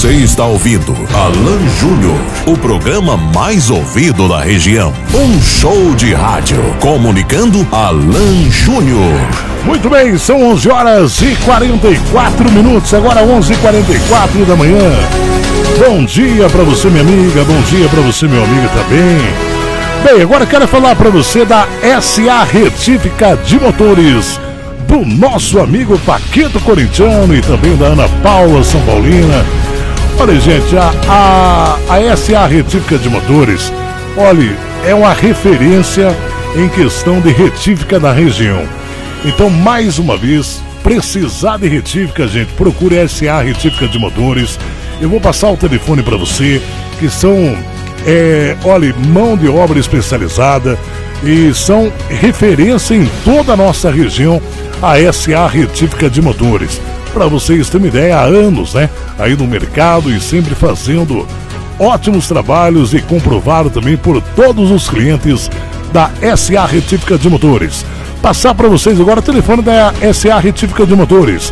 Você está ouvindo Alan Júnior, o programa mais ouvido da região. Um show de rádio comunicando Alan Júnior. Muito bem, são 11 horas e 44 minutos, agora 11h44 da manhã. Bom dia pra você, minha amiga, bom dia pra você, meu amigo também. Bem, agora quero falar pra você da SA Retífica de Motores, do nosso amigo Paquito Corintiano e também da Ana Paula São Paulina. Olha, gente, a SA Retífica de Motores, olha, é uma referência em questão de retífica da região. Então, mais uma vez, precisar de retífica, gente, procure a SA Retífica de Motores. Eu vou passar o telefone para você, que são, olha, mão de obra especializada e são referência em toda a nossa região, a SA Retífica de Motores. Para vocês terem uma ideia, há anos, né, aí no mercado e sempre fazendo ótimos trabalhos e comprovado também por todos os clientes da SA Retífica de Motores. Passar para vocês agora o telefone da SA Retífica de Motores,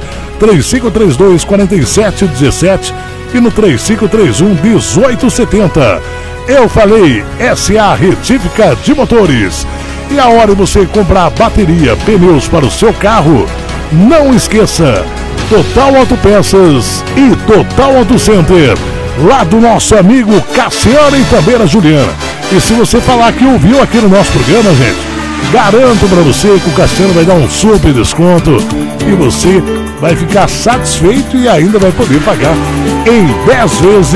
3532-4717 e no 3531-1870. Eu falei SA Retífica de Motores. E a hora de você comprar bateria, pneus para o seu carro, não esqueça, Total Autopeças e Total Auto Center, lá do nosso amigo Cassiano e também a Juliana. E se você falar que ouviu aqui no nosso programa, gente, garanto para você que o Cassiano vai dar um super desconto e você vai ficar satisfeito e ainda vai poder pagar em 10 vezes